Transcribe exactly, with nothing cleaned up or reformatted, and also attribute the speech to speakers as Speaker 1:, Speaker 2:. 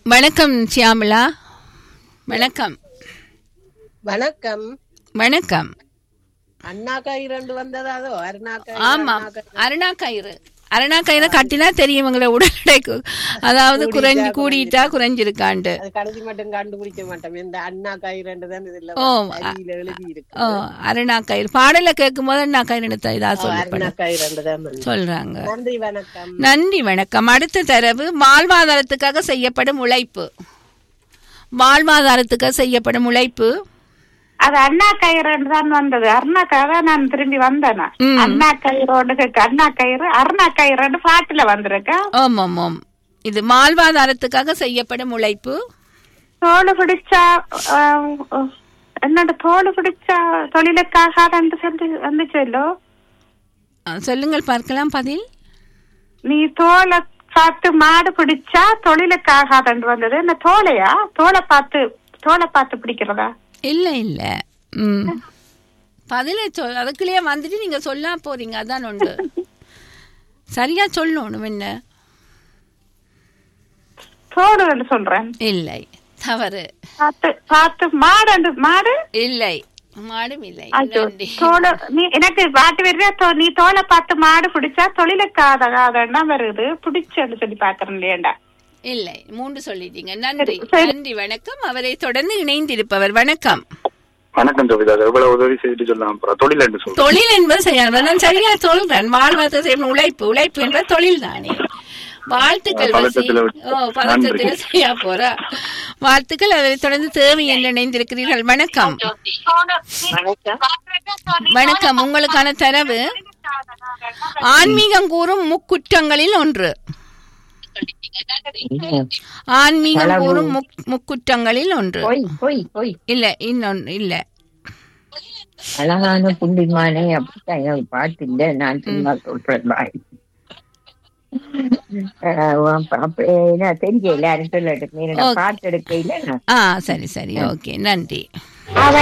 Speaker 1: வணக்கம் சியாமலா. வணக்கம்.
Speaker 2: வணக்கம்.
Speaker 1: வணக்கம்.
Speaker 2: அண்ணா கயிறு ரெண்டு வந்ததா? அதோ அருணா கயிறு.
Speaker 1: ஆமா, அருணா கயிறு. அருணா கயிறு கட்டினா தெரியும் உங்களை உடல் எடைக்கு, அதாவது குறைஞ்சு கூடிட்டா குறைஞ்சிருக்காண்டு.
Speaker 2: அது கடைசி மட்டும் கண்டுபிடிக்க மாட்டோம். இந்த அண்ணா கயிறு ரெண்டு தான் இதுல
Speaker 1: ஓ
Speaker 2: எழுதி இருக்கு.
Speaker 1: ஓ அருணா கயிறு பாடல கேட்கும் போது அண்ணா கயிறு எடுத்த இதா
Speaker 2: அருணா கயிறு ரெண்டு தான்
Speaker 1: சொல்றாங்க.
Speaker 2: நன்றி வணக்கம்.
Speaker 1: நன்றி வணக்கம். அடுத்த தரவு வாழ்வாதாரத்துக்காக செய்யப்படும் உழைப்பு. வாழ்வாதாரத்துக்காக செய்யப்படும் உழைப்பு
Speaker 3: அது அண்ணா கயிறு தான் வந்தது. அருணா கயிறு நான் திரும்பி வந்தேன். அண்ணா கயிறோடு அண்ணா கயிறு அருணா கயிறு பாட்டுல வந்திருக்கேன்.
Speaker 1: ஆமா ஆமாம். இது வாழ்வாதாரத்துக்காக செய்யப்படும் உழைப்பு.
Speaker 3: தோடு பிடிச்சா என்னோட தோடு பிடிச்சா தொழிலுக்காக சொல்லி வந்துச்சோ.
Speaker 1: சொல்லுங்கள் பார்க்கலாம் பதில்.
Speaker 3: நீ தோலை பார்த்து மாடு பிடிச்சா தொழிலுக்காக வந்தது. என்ன தோலையா? தோலை பார்த்து தோலை பார்த்து பிடிக்கிறதா?
Speaker 1: இல்ல இல்ல. ம் பதில சொல். அதுக்குள்ளேயே வந்துட்டு நீங்க சொல்ல போறீங்க. அதான் ஒன்று சரியா சொல்லணும். என்ன
Speaker 3: தோடு சொல்றேன்.
Speaker 1: இல்லை, தவறு.
Speaker 3: பார்த்து பார்த்து மாடு மாடு இல்லை,
Speaker 1: மாடும் இல்லை.
Speaker 3: தோலை நீ எனக்கு பாட்டு வருதா? நீ தோலை பார்த்து மாடு பிடிச்சா தொழிலுக்காக வருது. பிடிச்சன்னு சொல்லி பாக்குறேன் இல்லையாண்டா?
Speaker 1: இல்லை, மூன்று சொல்லிட்டீங்க. நன்றி. நன்றி வணக்கம். அவரை தொடர்ந்து இணைந்திருப்பவர். வணக்கம்.
Speaker 4: வணக்கம் ஜோபிதா. எவ்வளவு உதவி செய்துட்டு சொல்லலாம். தொழில் என்று சொல்றேன்.
Speaker 1: தொழில் என்பது செய்யணும். நான் சரியா சொல்றேன். வாழ்வாதார செய்யணும். உழைப்பு உழைப்பு என்பது தொழில் தானே. வாழ்த்துக்கள். பதற்றத்தில் செய்ய போறா. வாழ்த்துக்கள். அவரை தொடர்ந்து தேவை என்று இணைந்திருக்கிறீர்கள். வணக்கம். வணக்கம். உங்களுக்கான தரவு ஆன்மீகம் கூறும் முக்குற்றங்களில் ஒன்று. ஆன்மீகம் கூறும் முக்குற்றங்களில் ஒன்று. இல்ல, இன்னொன்று இல்ல.
Speaker 5: அழகான புண்டிமானே அப்படித்தான் பாட்டு இல்ல. நான் சும்மா சொல்றேன். பாய் அப்படியே தெரியல. எல்லாரும் சொல்லட்டும். பாட்டு எடுக்க இல்ல.
Speaker 1: ஆ சரி சரி. ஓகே, நன்றி.